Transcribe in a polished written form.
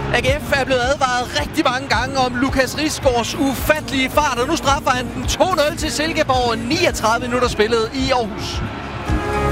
AGF er blevet advaret rigtig mange gange om Lukas Risgaards ufattelige fart, og nu straffer han den 2-0 til Silkeborg, 39 minutter spillet i Aarhus.